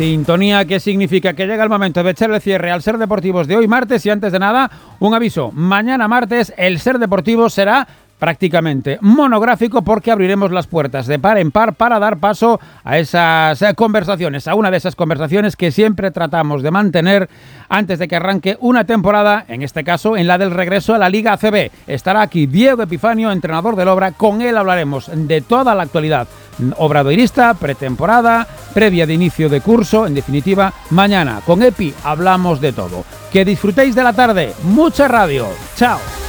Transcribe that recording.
Sintonía que significa que llega el momento de echar el cierre al Ser Deportivos de hoy martes y antes de nada, un aviso. Mañana martes el Ser Deportivo será prácticamente monográfico porque abriremos las puertas de par en par para dar paso a esas conversaciones, a una de esas conversaciones que siempre tratamos de mantener antes de que arranque una temporada, en este caso en la del regreso a la Liga ACB. Estará aquí Diego Epifanio, entrenador del Obra, con él hablaremos de toda la actualidad obradoirista, pretemporada, previa de inicio de curso, en definitiva, mañana con Epi hablamos de todo. Que disfrutéis de la tarde, mucha radio, chao.